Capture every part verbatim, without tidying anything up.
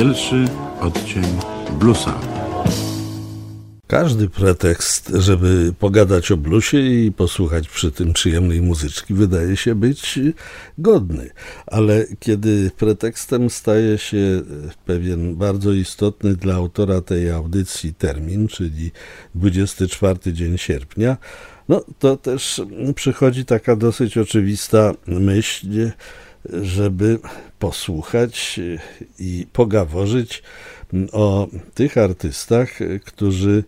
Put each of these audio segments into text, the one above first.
Pierwszy odcień bluesa. Każdy pretekst, żeby pogadać o bluesie i posłuchać przy tym przyjemnej muzyczki, wydaje się być godny. Ale kiedy pretekstem staje się pewien bardzo istotny dla autora tej audycji termin, czyli dwudziesty czwarty dzień sierpnia, no to też przychodzi taka dosyć oczywista myśl, żeby posłuchać i pogaworzyć o tych artystach, którzy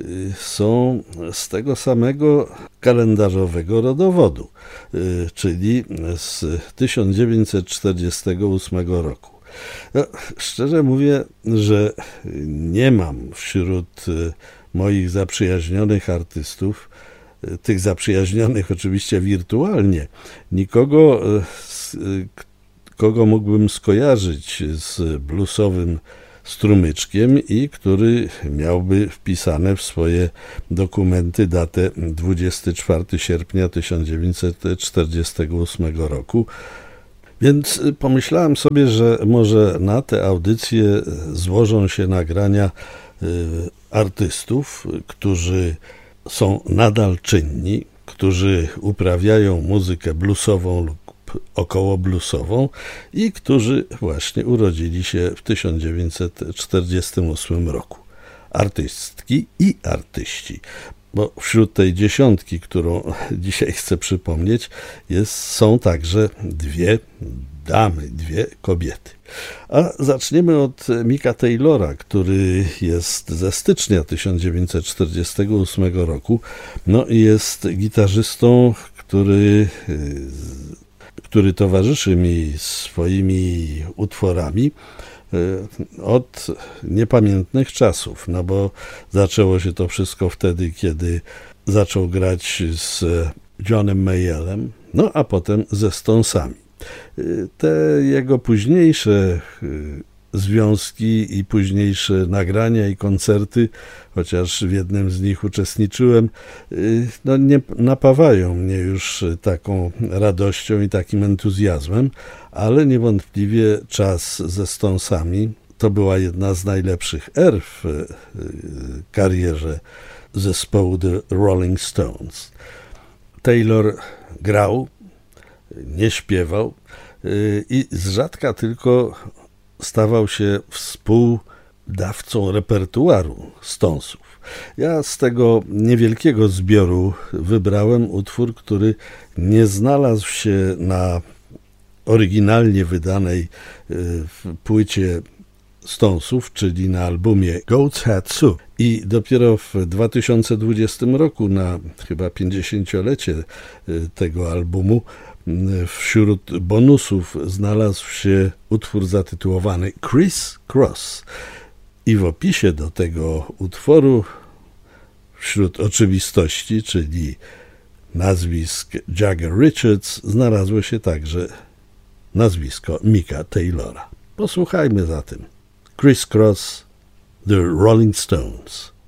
są z tego samego kalendarzowego rodowodu, czyli z tysiąc dziewięćset czterdziestego ósmego roku. No, szczerze mówię, że nie mam wśród moich zaprzyjaźnionych artystów, tych zaprzyjaźnionych oczywiście wirtualnie, nikogo, kogo mógłbym skojarzyć z bluesowym strumyczkiem i który miałby wpisane w swoje dokumenty datę dwudziestego czwartego sierpnia tysiąc dziewięćset czterdziestego ósmego roku. Więc pomyślałem sobie, że może na tę audycję złożą się nagrania artystów, którzy są nadal czynni, którzy uprawiają muzykę bluesową lub około bluesową i którzy właśnie urodzili się w tysiąc dziewięćset czterdziestym ósmym roku. Artystki i artyści, bo wśród tej dziesiątki, którą dzisiaj chcę przypomnieć, jest, są także dwie damy, dwie kobiety. A zaczniemy od Micka Taylora, który jest ze stycznia tysiąc dziewięćset czterdziestego ósmego roku. No i jest gitarzystą, który który towarzyszy mi swoimi utworami od niepamiętnych czasów, no bo zaczęło się to wszystko wtedy, kiedy zaczął grać z Johnem Mayallem, no a potem ze Stonesami. Te jego późniejsze związki i późniejsze nagrania i koncerty, chociaż w jednym z nich uczestniczyłem, no nie napawają mnie już taką radością i takim entuzjazmem, ale niewątpliwie czas ze Stonesami to była jedna z najlepszych er w karierze zespołu The Rolling Stones. Taylor grał, nie śpiewał i z rzadka tylko stawał się współdawcą repertuaru Stonesów. Ja z tego niewielkiego zbioru wybrałem utwór, który nie znalazł się na oryginalnie wydanej płycie Stonesów, czyli na albumie Goat's Head Soup. I dopiero w dwa tysiące dwudziestym roku, na chyba pięćdziesięciolecie tego albumu, wśród bonusów znalazł się utwór zatytułowany Criss Cross. I w opisie do tego utworu, wśród oczywistości, czyli nazwisk Jagger Richards, znalazło się także nazwisko Micka Taylora. Posłuchajmy zatem Criss Cross, The Rolling Stones.